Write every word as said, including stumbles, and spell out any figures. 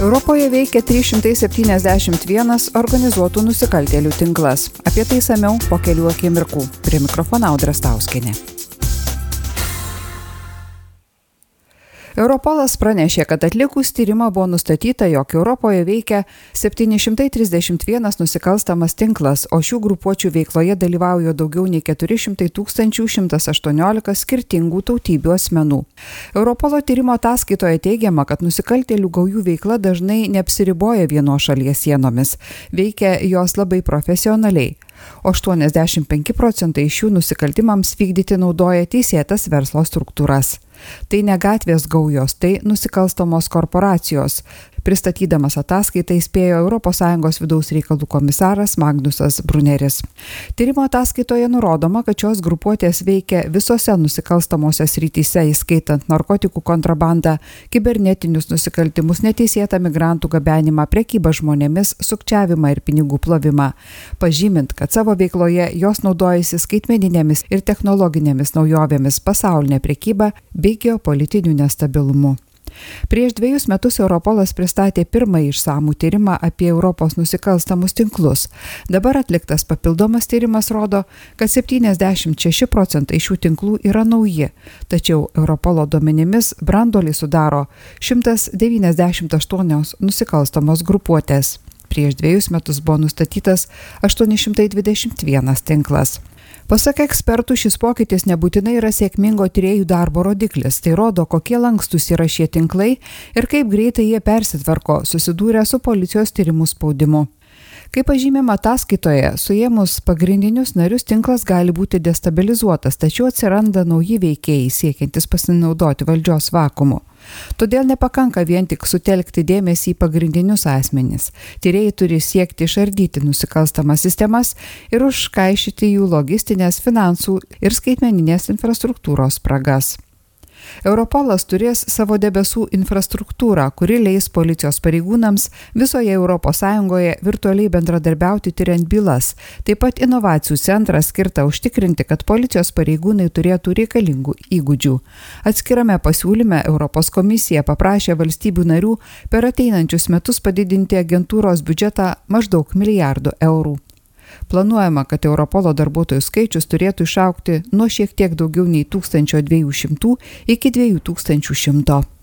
Europoje veikia trys šimtai septyniasdešimt vienas organizuotų nusikaltėlių tinklas. Apie tai išsamiau po kelių akimirkų. Prie mikrofono Audra Stauskienė. Europolas pranešė, kad atlikus tyrimą buvo nustatyta, jog Europoje veikia septyni šimtai trisdešimt vienas nusikalstamas tinklas, o šių grupuočių veikloje dalyvauja daugiau nei keturi šimtai tūkstančių šimtas aštuoniolika skirtingų tautybių asmenų. Europolo tyrimo ataskaitoje teigiama, kad nusikaltėlių gaujų veikla dažnai neapsiriboja vienos šalies sienomis, veikia jos labai profesionaliai. O aštuoniasdešimt penki procentai šių nusikaltimams vykdyti naudoja teisėtas verslo struktūras. Tai ne gatvės gaujos, tai nusikalstamos korporacijos. Pristatydamas ataskaitą įspėjo Europos Sąjungos vidaus reikalų komisaras Magnusas Brunneris. Tyrimo ataskaitoje nurodoma, kad šios grupuotės veikia visose nusikalstamose srityse, įskaitant narkotikų kontrabandą, kibernetinius nusikaltimus, neteisėtą migrantų gabenimą, prekybą žmonėmis, sukčiavimą ir pinigų plovimą. Pažymint, kad savo veikloje jos naudojasi skaitmeninėmis ir technologinėmis naujovėmis, pasaulinė prekyba bei geopolitiniu nestabilumu. Prieš dviejus metus Europolas pristatė pirmąjį išsamų tyrimą apie Europos nusikalstamus tinklus. Dabar atliktas papildomas tyrimas rodo, kad septyniasdešimt šeši procentai šių tinklų yra nauji, tačiau Europolo duomenimis branduolį sudaro šimtas devyniasdešimt aštuonios nusikalstamos grupuotės. Prieš dviejus metus buvo nustatytas aštuoni šimtai dvidešimt vienas tinklas. Pasak ekspertų, šis pokytis nebūtinai yra sėkmingo tyrėjų darbo rodiklis. Tai rodo, kokie lankstus yra šie tinklai ir kaip greitai jie persitvarko, susidūrę su policijos tyrimų spaudimu. Kaip pažymima ataskaitoje, suėmus pagrindinius narius tinklas gali būti destabilizuotas, tačiau atsiranda nauji veikėjai siekiantis pasinaudoti valdžios vakumu. Todėl nepakanka vien tik sutelkti dėmesį į pagrindinius asmenis. Tyrėjai turi siekti išardyti nusikalstamas sistemas ir užkaišyti jų logistinės, finansų ir skaitmeninės infrastruktūros spragas. Europolas turės savo debesų infrastruktūrą, kuri leis policijos pareigūnams visoje Europos Sąjungoje virtualiai bendradarbiauti tyriant bylas. Taip pat inovacijų centras skirta užtikrinti, kad policijos pareigūnai turėtų reikalingų įgūdžių. Atskirame pasiūlyme Europos komisija paprašė valstybių narių per ateinančius metus padidinti agentūros biudžetą maždaug milijardu eurų. Planuojama, kad Europolo darbuotojų skaičius turėtų išaugti nuo šiek tiek daugiau nei tūkstančio dviejų šimtų iki dviejų tūkstančių šimto.